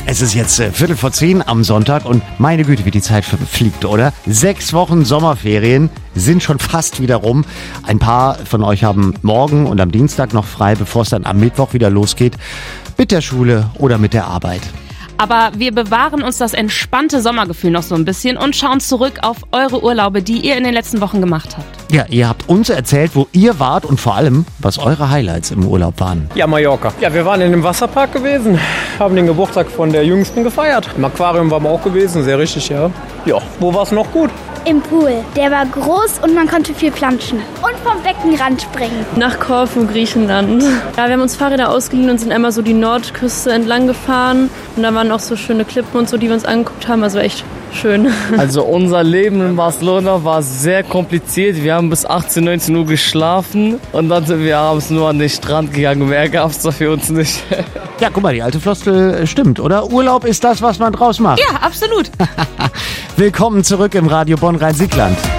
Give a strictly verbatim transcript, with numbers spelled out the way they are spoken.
Es ist jetzt äh, Viertel vor zehn am Sonntag und meine Güte, wie die Zeit fliegt, oder? Sechs Wochen Sommerferien sind schon fast wieder rum. Ein paar von euch haben morgen und am Dienstag noch frei, bevor es dann am Mittwoch wieder losgeht. Mit der Schule oder mit der Arbeit. Aber wir bewahren uns das entspannte Sommergefühl noch so ein bisschen und schauen zurück auf eure Urlaube, die ihr in den letzten Wochen gemacht habt. Ja, ihr habt uns erzählt, wo ihr wart und vor allem, was eure Highlights im Urlaub waren. Ja, Mallorca. Ja, wir waren in einem Wasserpark gewesen, haben den Geburtstag von der Jüngsten gefeiert. Im Aquarium waren wir auch gewesen, sehr richtig, ja. Ja, wo war es noch gut? Im Pool. Der war groß und man konnte viel planschen. Und vom Beckenrand springen. Nach Korfu, Griechenland. Ja, wir haben uns Fahrräder ausgeliehen und sind einmal so die Nordküste entlang gefahren. Und da waren auch so schöne Klippen und so, die wir uns angeguckt haben. Also echt schön. Also unser Leben in Barcelona war sehr kompliziert. Wir haben bis achtzehn, neunzehn Uhr geschlafen und dann sind wir abends nur an den Strand gegangen. Mehr gab es da für uns nicht. Ja, guck mal, die alte Floskel stimmt, oder? Urlaub ist das, was man draus macht. Ja, absolut. Willkommen zurück im Radio Bonn Rhein-Sieg-Land.